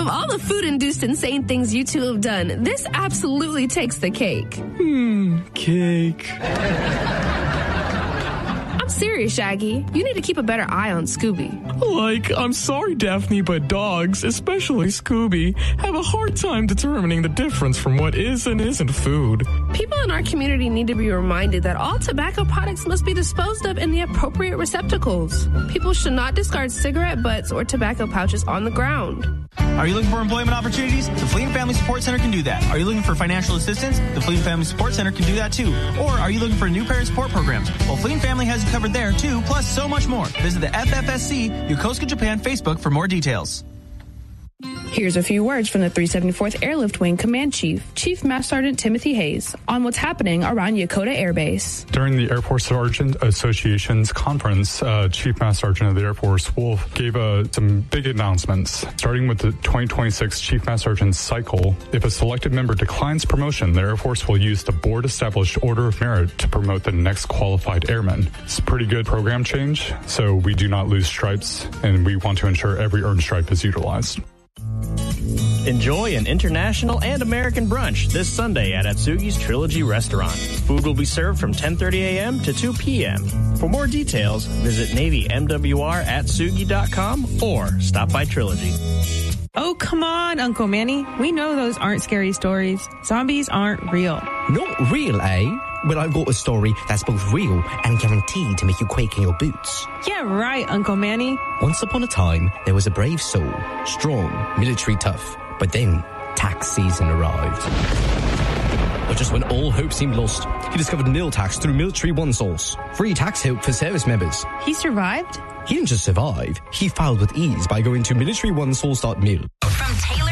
Of all the food-induced insane things you two have done, this absolutely takes the cake. Cake. I'm serious, Shaggy. You need to keep a better eye on Scooby. I'm sorry, Daphne, but dogs, especially Scooby, have a hard time determining the difference from what is and isn't food. People in our community need to be reminded that all tobacco products must be disposed of in the appropriate receptacles. People should not discard cigarette butts or tobacco pouches on the ground. Are you looking for employment opportunities? The Fleet and Family Support Center can do that. Are you looking for financial assistance? The Fleet and Family Support Center can do that too. Or are you looking for new parent support programs? Well, Fleet and Family has you covered there too, plus so much more. Visit the FFSC Yokosuka, Japan Facebook for more details. Here's a few words from the 374th Airlift Wing Command Chief, Chief Master Sergeant Timothy Hayes, on what's happening around Yokota Air Base. During the Air Force Sergeant Association's conference, Chief Master Sergeant of the Air Force, Wolf, gave some big announcements. Starting with the 2026 Chief Master Sergeant cycle, if a selected member declines promotion, the Air Force will use the board-established Order of Merit to promote the next qualified airman. It's a pretty good program change, so we do not lose stripes, and we want to ensure every earned stripe is utilized. Enjoy an international and American brunch this Sunday at Atsugi's Trilogy Restaurant. Food will be served from 10:30 a.m. to 2 p.m. For more details, visit NavyMWR@Atsugi.com or stop by Trilogy. Oh, come on, Uncle Manny. We know those aren't scary stories. Zombies aren't real. Not real, eh? Well, I've got a story that's both real and guaranteed to make you quake in your boots. Yeah, right, Uncle Manny. Once upon a time, there was a brave soul, strong, military tough. But then, tax season arrived. But just when all hope seemed lost, he discovered nil tax through Military One Source. Free tax help for service members. He survived? He didn't just survive, he filed with ease by going to militaryonesource.mil. From Taylor